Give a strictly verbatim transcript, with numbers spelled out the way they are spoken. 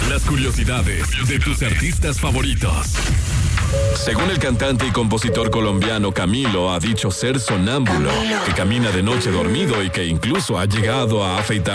Las curiosidades de tus artistas favoritos. Según el cantante y compositor colombiano Camilo, ha dicho ser sonámbulo, que camina de noche dormido y que incluso ha llegado a afeitar